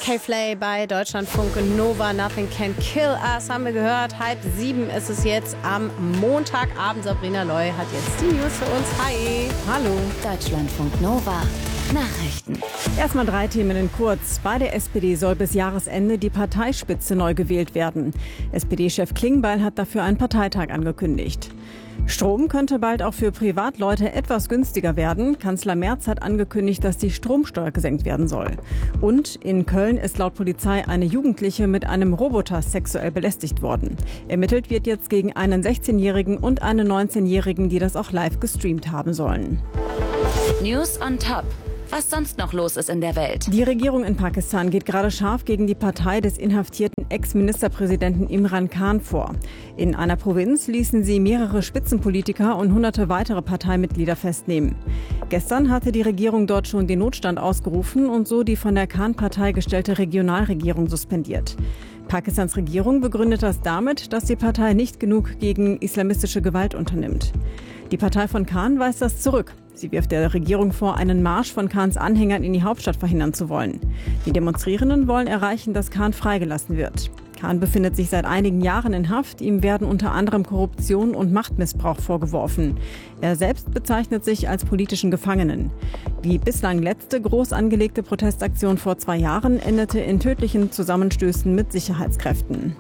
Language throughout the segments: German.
K-Flay bei Deutschlandfunk Nova, Nothing Can Kill Us, haben wir gehört. 6:30 ist es jetzt am Montagabend. Sabrina Loy hat jetzt die News für uns. Hi. Hallo. Deutschlandfunk Nova. Nachrichten. Erstmal 3 Themen in kurz. Bei der SPD soll bis Jahresende die Parteispitze neu gewählt werden. SPD-Chef Klingbeil hat dafür einen Parteitag angekündigt. Strom könnte bald auch für Privatleute etwas günstiger werden. Kanzler Merz hat angekündigt, dass die Stromsteuer gesenkt werden soll. Und in Köln ist laut Polizei eine Jugendliche mit einem Roboter sexuell belästigt worden. Ermittelt wird jetzt gegen einen 16-Jährigen und einen 19-Jährigen, die das auch live gestreamt haben sollen. News on top. Was sonst noch los ist in der Welt. Die Regierung in Pakistan geht gerade scharf gegen die Partei des inhaftierten Ex-Ministerpräsidenten Imran Khan vor. In einer Provinz ließen sie mehrere Spitzenpolitiker und hunderte weitere Parteimitglieder festnehmen. Gestern hatte die Regierung dort schon den Notstand ausgerufen und so die von der Khan-Partei gestellte Regionalregierung suspendiert. Pakistans Regierung begründet das damit, dass die Partei nicht genug gegen islamistische Gewalt unternimmt. Die Partei von Khan weist das zurück. Sie wirft der Regierung vor, einen Marsch von Khans Anhängern in die Hauptstadt verhindern zu wollen. Die Demonstrierenden wollen erreichen, dass Khan freigelassen wird. Khan befindet sich seit einigen Jahren in Haft. Ihm werden unter anderem Korruption und Machtmissbrauch vorgeworfen. Er selbst bezeichnet sich als politischen Gefangenen. Die bislang letzte groß angelegte Protestaktion vor 2 Jahren endete in tödlichen Zusammenstößen mit Sicherheitskräften.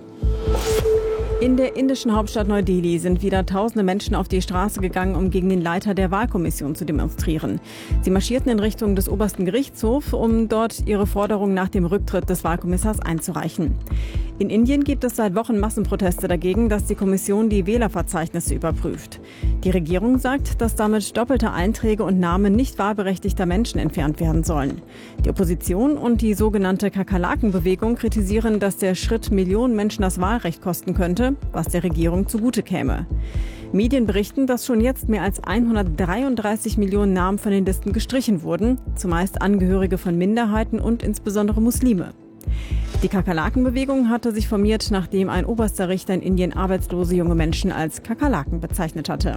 In der indischen Hauptstadt Neu-Delhi sind wieder tausende Menschen auf die Straße gegangen, um gegen den Leiter der Wahlkommission zu demonstrieren. Sie marschierten in Richtung des obersten Gerichtshofs, um dort ihre Forderung nach dem Rücktritt des Wahlkommissars einzureichen. In Indien gibt es seit Wochen Massenproteste dagegen, dass die Kommission die Wählerverzeichnisse überprüft. Die Regierung sagt, dass damit doppelte Einträge und Namen nicht wahlberechtigter Menschen entfernt werden sollen. Die Opposition und die sogenannte Kakerlaken-Bewegung kritisieren, dass der Schritt Millionen Menschen das Wahlrecht kosten könnte, was der Regierung zugute käme. Medien berichten, dass schon jetzt mehr als 133 Millionen Namen von den Listen gestrichen wurden, zumeist Angehörige von Minderheiten und insbesondere Muslime. Die Kakerlaken-Bewegung hatte sich formiert, nachdem ein oberster Richter in Indien arbeitslose junge Menschen als Kakerlaken bezeichnet hatte.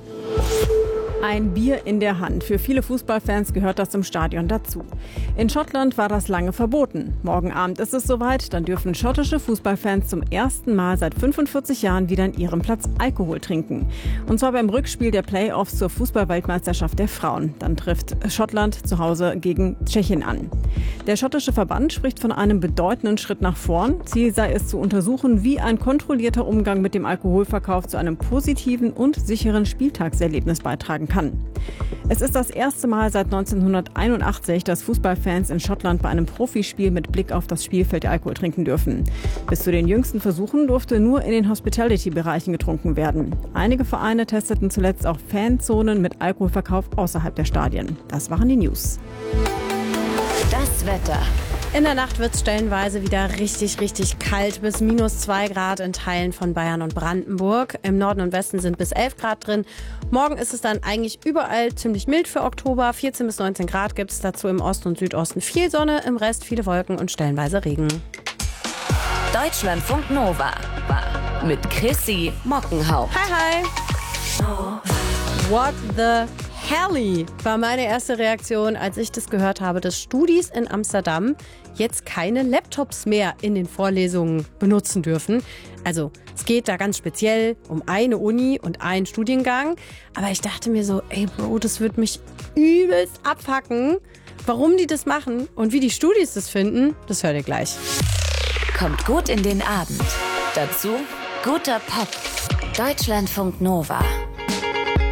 Ein Bier in der Hand. Für viele Fußballfans gehört das im Stadion dazu. In Schottland war das lange verboten. Morgen Abend ist es soweit, dann dürfen schottische Fußballfans zum ersten Mal seit 45 Jahren wieder an ihrem Platz Alkohol trinken. Und zwar beim Rückspiel der Playoffs zur Fußball-Weltmeisterschaft der Frauen. Dann trifft Schottland zu Hause gegen Tschechien an. Der schottische Verband spricht von einem bedeutenden Schritt nach vorn. Ziel sei es zu untersuchen, wie ein kontrollierter Umgang mit dem Alkoholverkauf zu einem positiven und sicheren Spieltagserlebnis beitragen kann. Es ist das erste Mal seit 1981, dass Fußballfans in Schottland bei einem Profispiel mit Blick auf das Spielfeld Alkohol trinken dürfen. Bis zu den jüngsten Versuchen durfte nur in den Hospitality-Bereichen getrunken werden. Einige Vereine testeten zuletzt auch Fanzonen mit Alkoholverkauf außerhalb der Stadien. Das waren die News. Das Wetter. In der Nacht wird es stellenweise wieder richtig kalt, bis -2 Grad in Teilen von Bayern und Brandenburg. Im Norden und Westen sind bis 11 Grad drin. Morgen ist es dann eigentlich überall ziemlich mild für Oktober. 14 bis 19 Grad gibt es dazu im Osten und Südosten viel Sonne, im Rest viele Wolken und stellenweise Regen. Deutschlandfunk Nova mit Chrissy Mockenhaupt. Hi. What the Helly war meine erste Reaktion, als ich das gehört habe, dass Studis in Amsterdam jetzt keine Laptops mehr in den Vorlesungen benutzen dürfen. Also es geht da ganz speziell um eine Uni und einen Studiengang. Aber ich dachte mir so, ey Bro, das wird mich übelst abfacken. Warum die das machen und wie die Studis das finden, das hört ihr gleich. Kommt gut in den Abend. Dazu guter Pop. Deutschlandfunk Nova.